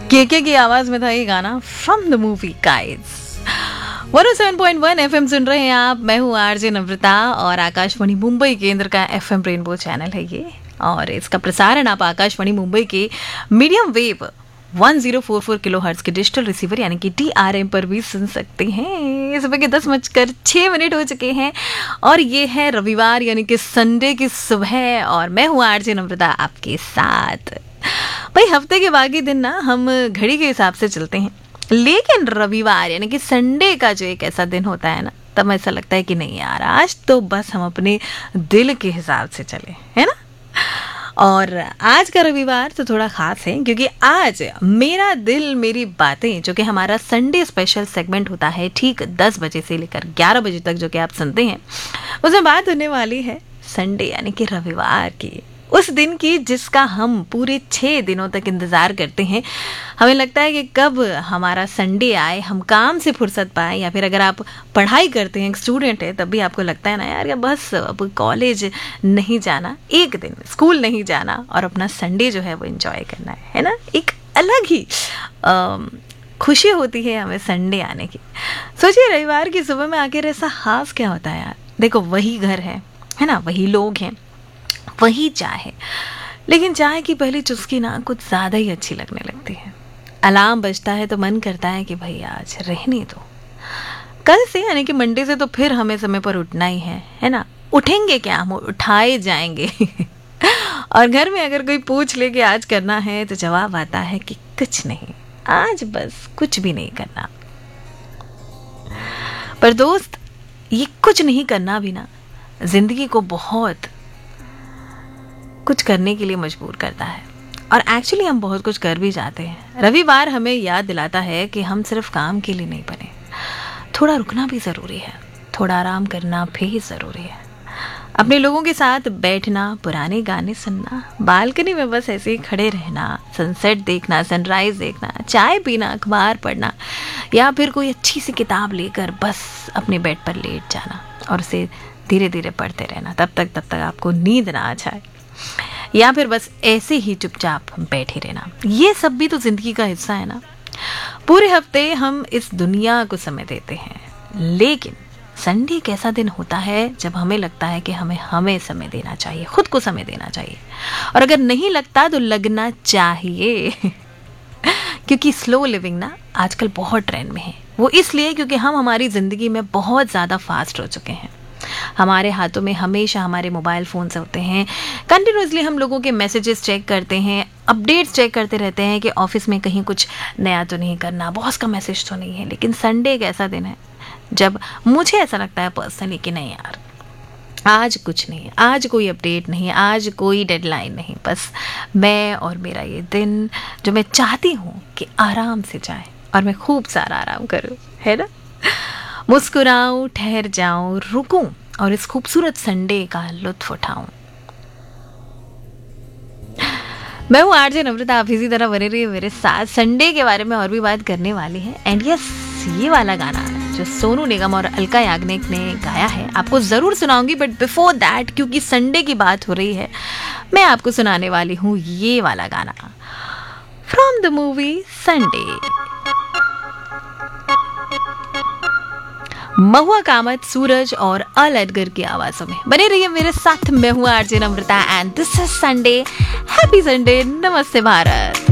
केके की आवाज में था ये गाना from the movie guides. 107.1 FM सुन रहे हैं आप। मैं हूँ आरजे नम्रता और आकाशवाणी मुंबई केंद्र का एफएम रेनबो चैनल है ये, और इसका प्रसारण आप आकाशवाणी मुंबई के मीडियम वेव 1044 किलोहर्ट्ज के डिजिटल रिसीवर यानी कि TRM पर भी सुन सकते हैं। सुबह के 10:06 हो चुके हैं और ये है रविवार यानी कि संडे की सुबह, और मैं हूँ आरजे नम्रता आपके साथ। भाई हफ्ते के बाकी दिन ना हम घड़ी के हिसाब से चलते हैं, लेकिन रविवार यानी कि संडे का जो एक ऐसा दिन होता है ना, तब ऐसा लगता है कि नहीं यार, आज तो बस हम अपने दिल के हिसाब से चले, है ना। और आज का रविवार तो थोड़ा ख़ास है क्योंकि आज मेरा दिल मेरी बातें, जो कि हमारा संडे स्पेशल सेगमेंट होता है, ठीक 10 बजे से लेकर 11 बजे तक जो कि आप सुनते हैं, उसमें बात होने वाली है संडे यानी कि रविवार की, उस दिन की जिसका हम पूरे 6 दिनों तक इंतज़ार करते हैं। हमें लगता है कि कब हमारा संडे आए, हम काम से फुर्सत पाएँ, या फिर अगर आप पढ़ाई करते हैं, एक स्टूडेंट है, तब भी आपको लगता है ना यार या बस अब कॉलेज नहीं जाना, एक दिन स्कूल नहीं जाना और अपना संडे जो है वो एंजॉय करना है ना। एक अलग ही खुशी होती है हमें संडे आने की। सोचिए रविवार की सुबह में आकर ऐसा खास क्या होता है यार। देखो वही घर है ना, वही लोग हैं, वही चाय है, लेकिन चाय की पहली चुस्की ना कुछ ज़्यादा ही अच्छी लगने लगती है। अलार्म बजता है तो मन करता है कि भाई आज रहने दो, कल से यानी कि मंडे से तो फिर हमें समय पर उठना ही है ना। उठेंगे क्या, हम उठाए जाएंगे। और घर में अगर कोई पूछ ले कि आज करना है, तो जवाब आता है कि कुछ नहीं, आज बस कुछ भी नहीं करना। पर दोस्त, ये कुछ नहीं करना भी ना जिंदगी को बहुत कुछ करने के लिए मजबूर करता है, और एक्चुअली हम बहुत कुछ कर भी जाते हैं। रविवार हमें याद दिलाता है कि हम सिर्फ काम के लिए नहीं बने, थोड़ा रुकना भी ज़रूरी है, थोड़ा आराम करना भी ज़रूरी है, अपने लोगों के साथ बैठना, पुराने गाने सुनना, बालकनी में बस ऐसे ही खड़े रहना, सनसेट देखना, सनराइज़ देखना, चाय पीना, अखबार पढ़ना, या फिर कोई अच्छी सी किताब लेकर बस अपने बेड पर लेट जाना और उसे धीरे धीरे पढ़ते रहना तब तक आपको नींद ना आ जाए, या फिर बस ऐसे ही चुपचाप बैठे रहना। ये सब भी तो जिंदगी का हिस्सा है ना। पूरे हफ्ते हम इस दुनिया को समय देते हैं, लेकिन संडे एक ऐसा दिन होता है जब हमें लगता है कि हमें समय देना चाहिए, खुद को समय देना चाहिए, और अगर नहीं लगता तो लगना चाहिए। क्योंकि स्लो लिविंग ना आजकल बहुत ट्रेंड में है। वो इसलिए क्योंकि हम हमारी ज़िंदगी में बहुत ज़्यादा फास्ट हो चुके हैं। हमारे हाथों में हमेशा हमारे मोबाइल फ़ोन्स होते हैं, कंटिन्यूसली हम लोगों के मैसेजेस चेक करते हैं, अपडेट्स चेक करते रहते हैं कि ऑफिस में कहीं कुछ नया तो नहीं करना, बॉस का मैसेज तो नहीं है। लेकिन संडे एक ऐसा दिन है जब मुझे ऐसा लगता है पर्सनली कि नहीं यार, आज कुछ नहीं, आज कोई अपडेट नहीं, आज कोई डेडलाइन नहीं, बस मैं और मेरा ये दिन जो मैं चाहती हूँ कि आराम से जाए और मैं खूब सारा आराम करूँ, है ना। मुस्कुराऊं, ठहर जाऊं, रुकूं और इस खूबसूरत संडे का लुत्फ उठाऊं। मैं हूँ आरजे नम्रता, आप इसी तरह बने रहिए मेरे साथ। संडे के बारे में और भी बात करने वाली है। एंड यस, ये वाला गाना जो सोनू निगम और अलका याग्निक ने गाया है आपको ज़रूर सुनाऊंगी, बट बिफोर दैट, क्योंकि संडे की बात हो रही है, मैं आपको सुनाने वाली हूँ ये वाला गाना फ्रॉम द मूवी संडे। महुआ कामत, सूरज और अल एडगर की आवाजों में बने रहिए मेरे साथ। मैं हूँ RJ Namrata and this is Sunday. Happy Sunday, नमस्ते भारत।